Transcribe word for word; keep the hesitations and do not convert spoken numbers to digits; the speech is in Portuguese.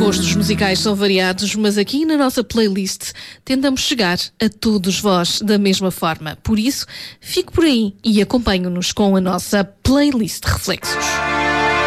gostos musicais são variados, mas aqui na nossa playlist tentamos chegar a todos vós da mesma forma. Por isso, fique por aí e acompanhe-nos com a nossa playlist Reflexos.